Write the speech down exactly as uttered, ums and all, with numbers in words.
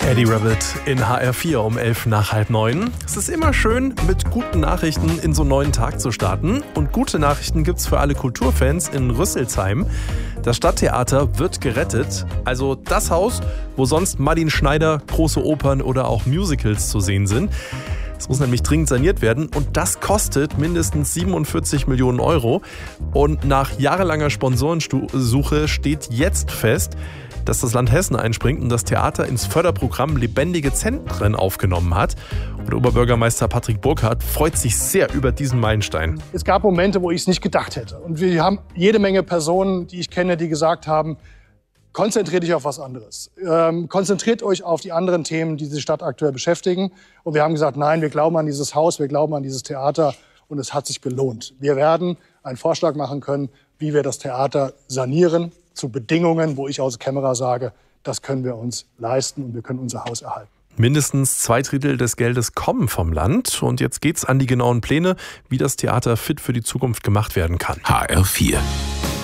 Eddie Rabbitt in H R vier um elf nach halb neun. Es ist immer schön, mit guten Nachrichten in so einen neuen Tag zu starten. Und gute Nachrichten gibt's für alle Kulturfans in Rüsselsheim. Das Stadttheater wird gerettet. Also das Haus, wo sonst Martin Schneider, große Opern oder auch Musicals zu sehen sind. Es muss nämlich dringend saniert werden und das kostet mindestens siebenundvierzig Millionen Euro. Und nach jahrelanger Sponsorensuche steht jetzt fest, dass das Land Hessen einspringt und das Theater ins Förderprogramm Lebendige Zentren aufgenommen hat. Und Oberbürgermeister Patrick Burkhardt freut sich sehr über diesen Meilenstein. Es gab Momente, wo ich es nicht gedacht hätte. Und wir haben jede Menge Personen, die ich kenne, die gesagt haben, konzentriert dich auf was anderes. Ähm, konzentriert euch auf die anderen Themen, die die Stadt aktuell beschäftigen. Und wir haben gesagt, nein, wir glauben an dieses Haus, wir glauben an dieses Theater und es hat sich gelohnt. Wir werden einen Vorschlag machen können, wie wir das Theater sanieren, zu Bedingungen, wo ich aus Kämmerer sage, das können wir uns leisten und wir können unser Haus erhalten. Mindestens zwei Drittel des Geldes kommen vom Land. Und jetzt geht's an die genauen Pläne, wie das Theater fit für die Zukunft gemacht werden kann. H R vier.